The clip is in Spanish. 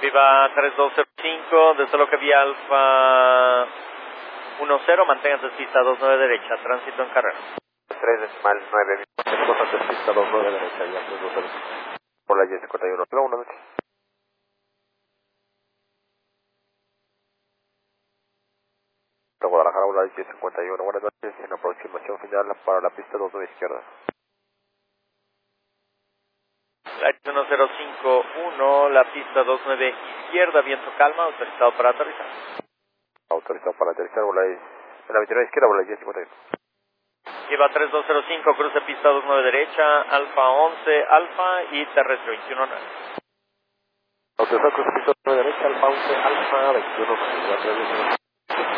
Viva 3205, desde lo que vía Alfa 10, manténgase pista 29 derecha, tránsito en carrera. 3,9, tenemos antes pista 29 derecha, ya 320. Por la Y51, pero buenas noches. De Guadalajara, por la Y51, buenas noches, en aproximación final para la pista 29 izquierda. La Y1051, la pista 29 izquierda, viento calma, autorizado para aterrizar. Autorizado para aterrizar, por la Y29 izquierda, por la Y51. Lleva 3205, cruce pista 29 derecha, Alfa 11, Alfa y terrestre 21. Autorizado, cruce pista 29 derecha, Alfa 11, Alfa 21.